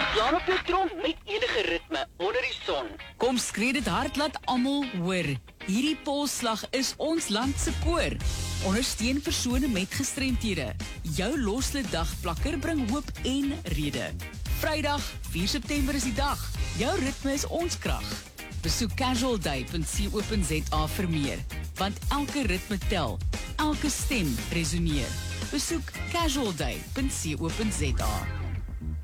Slaan op jou trom met enige ritme onder die son. Kom skree dit hard, laat almal hoor. Hierdie Paasslag is ons land se koor. Ondersteun persone met gestremthede. Jou loslede plakker bring hoop en rede. Vrydag, 4 September is die dag. Jou ritme is ons krag. Besoek casualday.co.za vir meer, want elke ritme tel, elke stem resoneer. Besoek casualday.co.za.